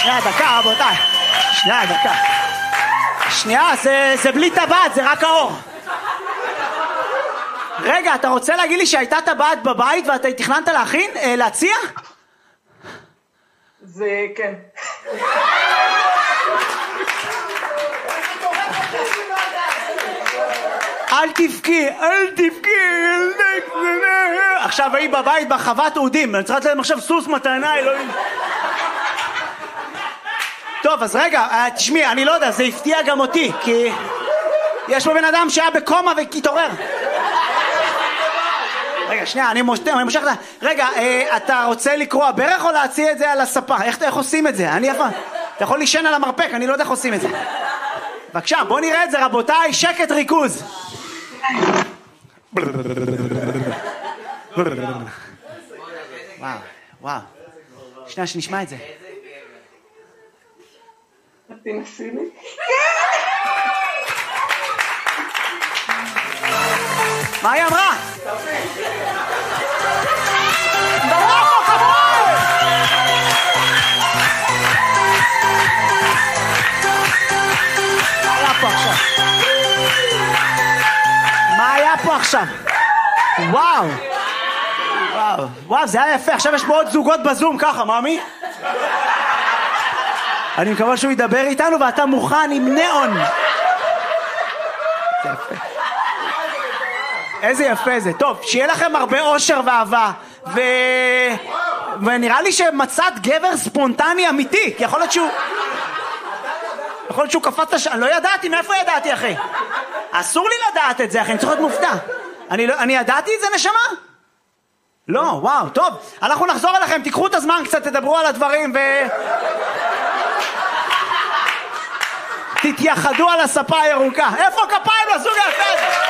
שנייה, דקה, רבותיי. שנייה, דקה. שנייה, זה בלי טבעת, זה רק האור. רגע, אתה רוצה להגיד לי שהייתה טבעת בבית ואתה תכננת להכין? להציע? זה כן. אל תבכי, אל תבכי. עכשיו היא בבית בחוות אודים, אני צריכה להם עכשיו סוס מתנה, אלוהים. טוב, אז רגע, תשמעי, אני לא יודע, זה הפתיע גם אותי, כי יש פה בן אדם שהיה בקומה והתעורר. רגע, שנייה, אני מושך את זה. רגע, אתה רוצה לקרוא ברך או להציע את זה על הספה? איך עושים את זה? אתה יכול לישן על המרפק, אני לא יודע איך עושים את זה. בבקשה, בוא נראה את זה, רבותיי, שקט ריכוז. וואו. שנייה, שנשמע את זה. תנסי לי. מה היא אמרה? ברוך כבוד! מה היה פה עכשיו? וואו, זה היה יפה. עכשיו יש פה עוד זוגות בזום ככה, מאמי? אני מקווה שהוא ידבר איתנו ואתה מוכן עם נאון. זה יפה. איזה יפה זה. טוב, שיהיה לכם הרבה אושר ואהבה. ונראה לי שמצאת גבר ספונטני אמיתי. כי יכול להיות שהוא קפץ אני לא ידעתי, מאיפה ידעתי, אחי? אסור לי לדעת את זה, אחי, אני צריך להיות מופתע. אני ידעתי את זה, נשמה? לא, וואו, טוב. אנחנו נחזור אליכם, תיקחו את הזמן קצת, תדברו על הדברים תתייחדו על הספה הירוקה. איפה כפיים לזוג היפה?